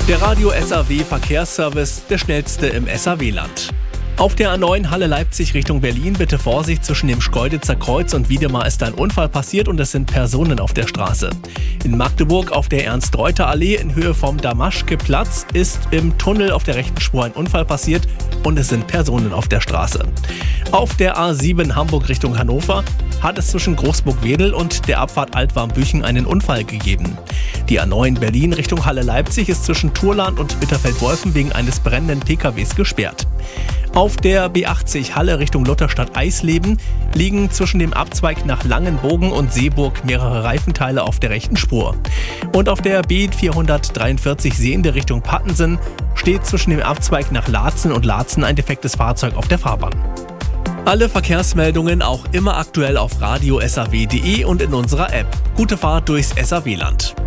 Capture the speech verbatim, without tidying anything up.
Der Radio S A W Verkehrsservice, der schnellste im S A W-Land. Auf der A neun Halle Leipzig Richtung Berlin bitte Vorsicht, zwischen dem Schkeuditzer Kreuz und Wiedemar ist ein Unfall passiert und es sind Personen auf der Straße. In Magdeburg auf der Ernst-Reuter-Allee in Höhe vom Damaschke-Platz ist im Tunnel auf der rechten Spur ein Unfall passiert und es sind Personen auf der Straße. Auf der A sieben Hamburg Richtung Hannover hat es zwischen Großburg-Wedel und der Abfahrt Altwarmbüchen einen Unfall gegeben. Die A neun Berlin Richtung Halle Leipzig ist zwischen Turland und Bitterfeld-Wolfen wegen eines brennenden P K Ws gesperrt. Auf der B achtzig Halle Richtung Lutherstadt-Eisleben liegen zwischen dem Abzweig nach Langenbogen und Seeburg mehrere Reifenteile auf der rechten Spur. Und auf der B vierhundertdreiundvierzig Sehende Richtung Pattensen steht zwischen dem Abzweig nach Laatzen und Laatzen ein defektes Fahrzeug auf der Fahrbahn. Alle Verkehrsmeldungen auch immer aktuell auf radio S A W punkt de und in unserer App. Gute Fahrt durchs S A W-Land.